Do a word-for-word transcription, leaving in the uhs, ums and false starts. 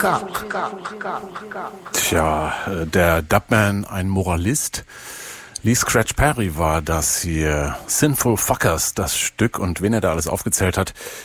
Tja, der Dubman, ein Moralist. Lee Scratch Perry war das hier. Sinful Fuckers, das Stück, und wen er da alles aufgezählt hat,